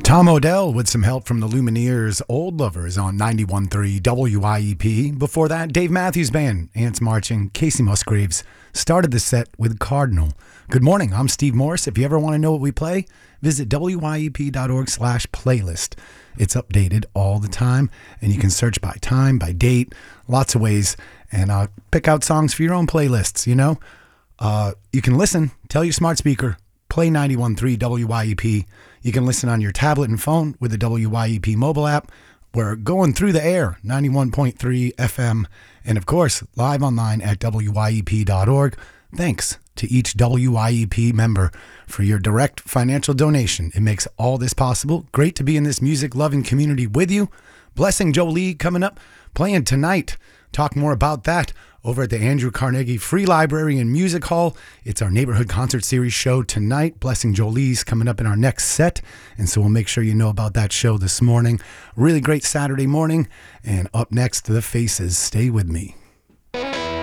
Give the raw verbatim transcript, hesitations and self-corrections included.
Tom Odell with some help from the Lumineers, Old Lovers on ninety-one point three W I E P. Before that, Dave Matthews Band, Ants Marching, Casey Musgraves started the set with Cardinal. Good morning, I'm Steve Morris. If you ever want to know what we play, visit W I E P dot org slash playlist. It's updated all the time, and you can search by time, by date, lots of ways, and uh, pick out songs for your own playlists, you know? Uh, you can listen, tell your smart speaker, play ninety-one point three W I E P. You can listen on your tablet and phone with the W I E P mobile app. We're going through the air, ninety-one point three F M, and of course, live online at W I E P dot org. Thanks to each W I E P member for your direct financial donation. It makes all this possible. Great to be in this music-loving community with you. Blessing Jolie coming up, playing tonight. Talk more about that over at the Andrew Carnegie Free Library and Music Hall. It's our Neighborhood Concert Series show tonight. Blessing Jolie's coming up in our next set, and so we'll make sure you know about that show this morning. Really great Saturday morning, and up next, The Faces. Stay with me.